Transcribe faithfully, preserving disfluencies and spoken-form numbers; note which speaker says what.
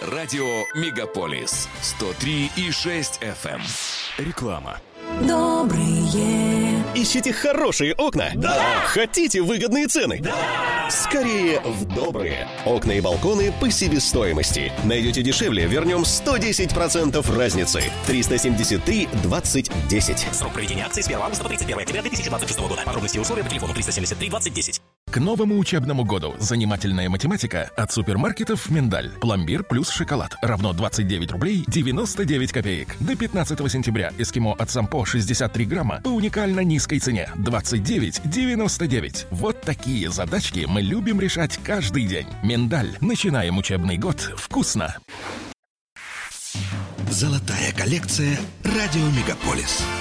Speaker 1: Радио Мегаполис сто три и шесть эф эм. Реклама.
Speaker 2: Добрые.
Speaker 3: Ищите хорошие окна?
Speaker 2: Да!
Speaker 3: Хотите выгодные цены?
Speaker 2: Да!
Speaker 3: Скорее в Добрые. Окна и балконы по себестоимости. Найдете дешевле, вернем сто десять процентов разницы. триста семьдесят три двадцать десять.
Speaker 4: Срок проведения акции с первого августа по тридцать первое октября две тысячи двадцать шестого года. Подробности и условия по телефону триста семьдесят три двадцать десять.
Speaker 5: К новому учебному году занимательная математика от супермаркетов «Миндаль». Пломбир плюс шоколад равно двадцать девять рублей девяносто девять копеек. До пятнадцатого сентября эскимо от Сампо шестьдесят три грамма по уникально низкой цене двадцать девять девяносто девять. Вот такие задачки мы любим решать каждый день. «Миндаль». Начинаем учебный год вкусно.
Speaker 6: Золотая коллекция «Радио Мегаполис».